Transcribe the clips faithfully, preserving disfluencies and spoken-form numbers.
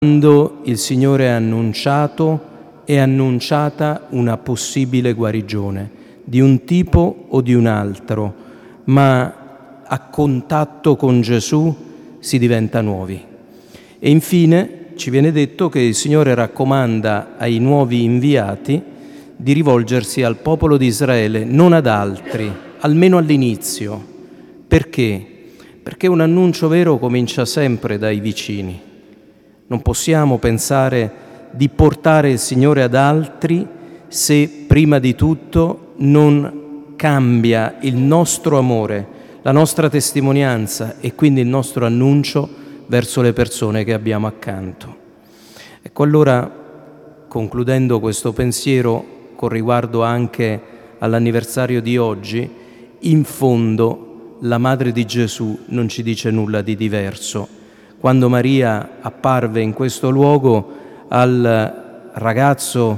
Quando il Signore ha annunciato è annunciata una possibile guarigione di un tipo o di un altro, ma a contatto con Gesù si diventa nuovi. E infine ci viene detto che il Signore raccomanda ai nuovi inviati di rivolgersi al popolo di Israele, non ad altri, almeno all'inizio. Perché? Perché un annuncio vero comincia sempre dai vicini. Non possiamo pensare di portare il Signore ad altri se prima di tutto non cambia il nostro amore, la nostra testimonianza e quindi il nostro annuncio verso le persone che abbiamo accanto. Ecco, allora, concludendo questo pensiero con riguardo anche all'anniversario di oggi, in fondo la Madre di Gesù non ci dice nulla di diverso. Quando Maria apparve in questo luogo al ragazzo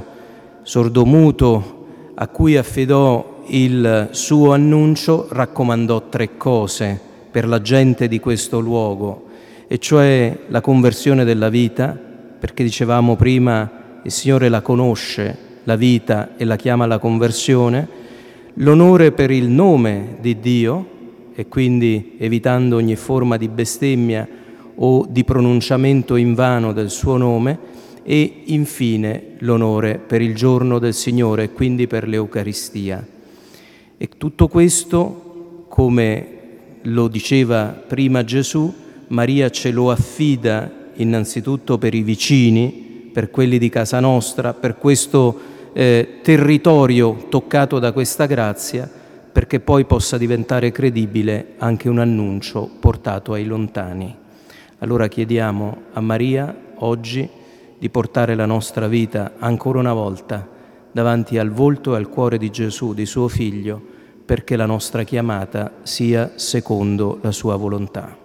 sordomuto a cui affidò il suo annuncio, raccomandò tre cose per la gente di questo luogo, e cioè la conversione della vita, perché dicevamo prima il Signore la conosce, la vita, e la chiama alla conversione, l'onore per il nome di Dio, e quindi evitando ogni forma di bestemmia o di pronunciamento invano del suo nome, e infine l'onore per il giorno del Signore, quindi per l'Eucaristia. E tutto questo, come lo diceva prima Gesù, Maria ce lo affida innanzitutto per i vicini, per quelli di casa nostra, per questo eh, territorio toccato da questa grazia, perché poi possa diventare credibile anche un annuncio portato ai lontani. Allora chiediamo a Maria oggi di portare la nostra vita ancora una volta davanti al volto e al cuore di Gesù, di suo Figlio, perché la nostra chiamata sia secondo la sua volontà.